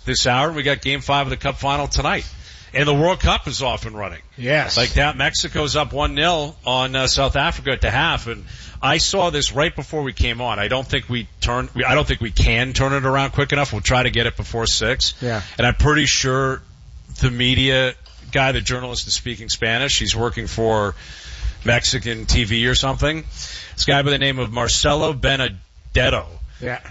this hour, and we got Game 5 of the Cup Final tonight. And the World Cup is off and running. Yes. Like that, Mexico's up 1-0 on South Africa at the half, and I saw this right before we came on. I don't think we can turn it around quick enough. We'll try to get it before 6. Yeah. And I'm pretty sure the media guy, the journalist is speaking Spanish. He's working for Mexican TV or something. This guy by the name of Marcelo Benedetto. Yeah.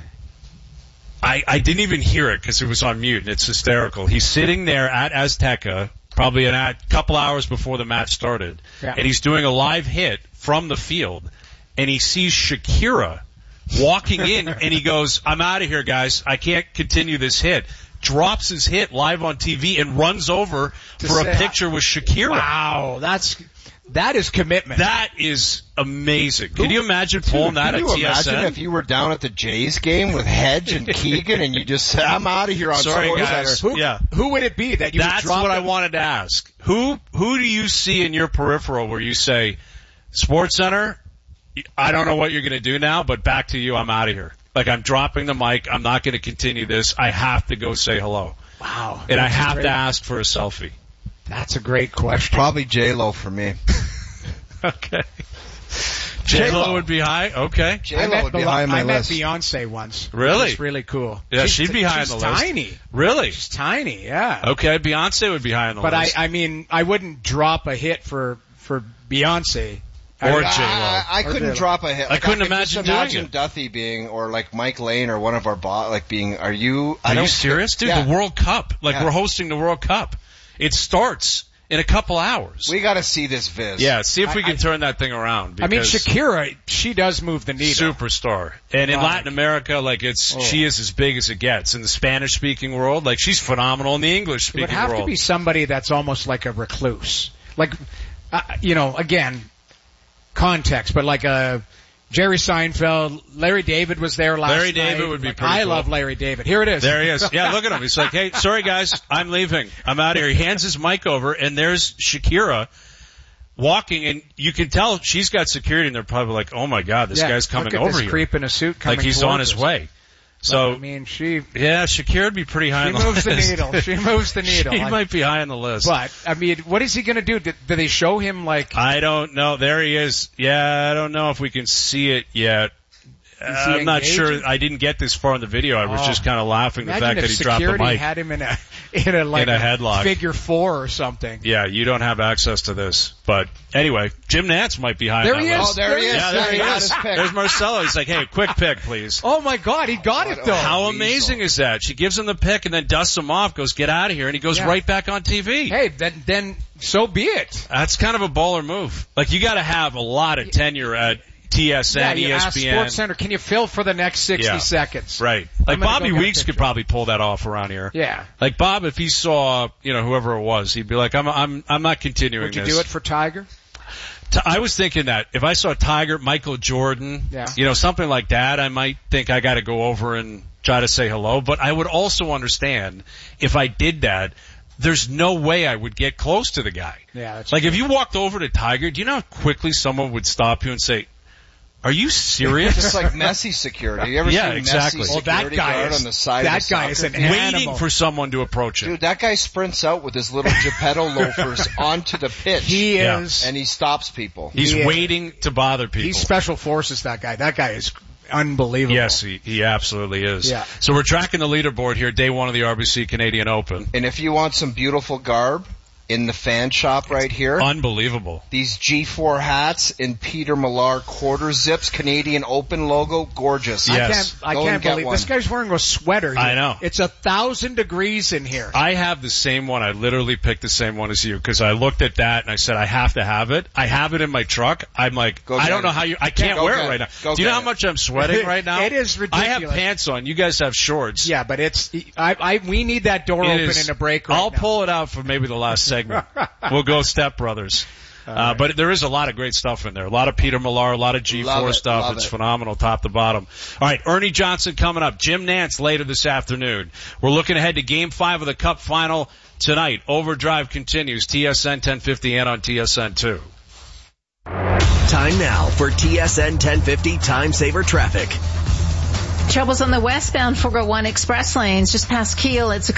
I didn't even hear it because it was on mute, and it's hysterical. He's sitting there at Azteca, probably a couple hours before the match started, and he's doing a live hit from the field, and he sees Shakira walking in, and he goes, I'm out of here, guys. I can't continue this hit. Drops his hit live on TV and runs over for a picture with Shakira. Wow, that is commitment. That is amazing. Can you imagine pulling that at TSN? Can you imagine if you were down at the Jays game with Hedge and Keegan and you just said, I'm out of here on Sorry, guys. Who would it be that you That's would drop what I wanted to ask. Who do you see in your peripheral where you say, SportsCenter, I don't know what you're going to do now, but back to you, I'm out of here. Like, I'm dropping the mic. I'm not going to continue this. I have to go say hello. Wow. And I have to ask for a selfie. That's a great question. Probably J-Lo for me. Okay. J-Lo would be high? Okay. J-Lo would be high on my list. I met Beyonce once. Really? It's really cool. Yeah, she'd be high on the list. She's tiny. Really? She's tiny, yeah. Okay, Beyonce would be high on the list. But I mean, I wouldn't drop a hit for Beyonce. Or J-Lo. I couldn't drop a hit. I couldn't imagine doing it. Duthie being, or like Mike Lane or one of our being, are you serious? Dude, the World Cup. We're hosting the World Cup. It starts in a couple hours. We gotta see this viz. Yeah, see if we can turn that thing around. I mean, Shakira, she does move the needle. Superstar. And in Latin America, she is as big as it gets. In the Spanish-speaking world, she's phenomenal. In the English-speaking world. It would have to be somebody that's almost like a recluse. Again, context, but like a Jerry Seinfeld, Larry David was there last night. Larry David would be pretty cool. I love Larry David. Here it is. There he is. Yeah, look at him. He's like, hey, sorry guys, I'm leaving. I'm out of here. He hands his mic over, and there's Shakira walking, and you can tell she's got security, and they're probably like, oh my God, this guy's coming over here. Look at this creep in a suit coming like he's on his way. So, I mean, Shakira would be pretty high on the list. She moves the needle. She moves the needle. She might be high on the list. But, I mean, what is he going to do? Do they show him I don't know. There he is. Yeah, I don't know if we can see it yet. I'm not sure. I didn't get this far in the video. I was just kind of laughing the fact that he dropped the mic. Security had him in a headlock. Figure 4 or something. Yeah, you don't have access to this. But anyway, Jim Nantz might be high on that list. Oh, there he is. Yeah, there he is. There's Marcelo. He's like, hey, quick pick, please. Oh my God, he got it though. How amazing is that? She gives him the pick and then dusts him off, goes, get out of here, and he goes right back on TV. Hey, then so be it. That's kind of a baller move. You gotta have a lot of tenure at TSN, you ESPN. ask SportsCenter, can you fill for the next 60 seconds? Right. Bobby Weeks could probably pull that off around here. Yeah. Bob, if he saw, whoever it was, he'd be like, I'm not continuing this. Would you do it for Tiger? I was thinking that if I saw Tiger, Michael Jordan, something like that, I might think I gotta go over and try to say hello. But I would also understand if I did that, there's no way I would get close to the guy. Yeah. That's if you walked over to Tiger, do you know how quickly someone would stop you and say, are you serious? Just like Messi security. You ever seen exactly. Messi security guard on the side of the That guy is an animal. Waiting for someone to approach him. Dude, that guy sprints out with his little Geppetto loafers onto the pitch. He is. And he stops people. He's waiting to bother people. He's special forces, that guy. That guy is unbelievable. Yes, he absolutely is. Yeah. So we're tracking the leaderboard here, day 1 of the RBC Canadian Open. And if you want some beautiful garb, in the fan shop right here. Unbelievable. These G4 hats in Peter Millar quarter zips, Canadian Open logo, gorgeous. Yes. I can't believe this guy's wearing a sweater here. I know. It's 1,000 degrees in here. I have the same one. I literally picked the same one as you because I looked at that and I said I have to have it. I have it in my truck. I'm like, I don't know how I can't wear it right now. Do you know how much I'm sweating right now? It is ridiculous. I have pants on. You guys have shorts. Yeah, but we need that door open in a break right I'll pull it out for maybe the last segment. We'll go Step Brothers. But there is a lot of great stuff in there. A lot of Peter Millar, a lot of G4 stuff. It's phenomenal top to bottom. All right, Ernie Johnson coming up. Jim Nantz later this afternoon. We're looking ahead to Game 5 of the Cup Final tonight. Overdrive continues. TSN 1050 and on TSN 2. Time now for TSN 1050 Time Saver Traffic. Troubles on the westbound 401 express lanes just past Kiel. It's a